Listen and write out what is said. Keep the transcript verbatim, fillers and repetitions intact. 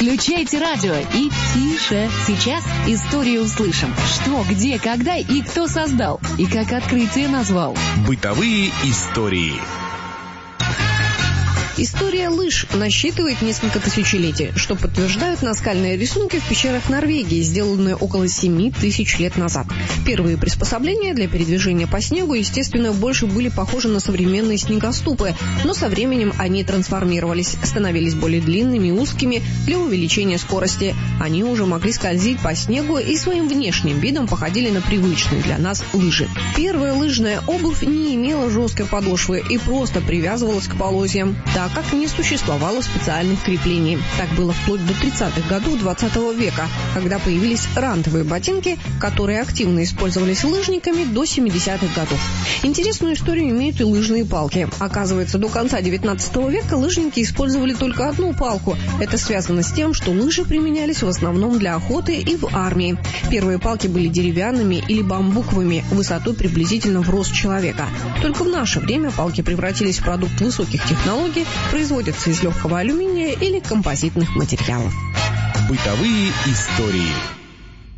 Включайте радио и тише. Сейчас историю услышим. Что, где, когда и кто создал. И как открытие назвал. Бытовые истории. История лыж насчитывает несколько тысячелетий, что подтверждают наскальные рисунки в пещерах Норвегии, сделанные около семи тысяч лет назад. Первые приспособления для передвижения по снегу, естественно, больше были похожи на современные снегоступы, но со временем они трансформировались, становились более длинными и узкими для увеличения скорости. Они уже могли скользить по снегу и своим внешним видом походили на привычные для нас лыжи. Первая лыжная обувь не имела жесткой подошвы и просто привязывалась к полозьям, так как не существовало специальных креплений. Так было вплоть до тридцатых годов двадцатого века, когда появились рантовые ботинки, которые активно использовались лыжниками до семидесятых годов. Интересную историю имеют и лыжные палки. Оказывается, до конца девятнадцатого века лыжники использовали только одну палку. Это связано с тем, что лыжи применялись в основном для охоты и в армии. Первые палки были деревянными или бамбуковыми, высотой приблизительно в рост человека. Только в наше время палки превратились в продукт высоких технологий, производятся из легкого алюминия или композитных материалов. Бытовые истории.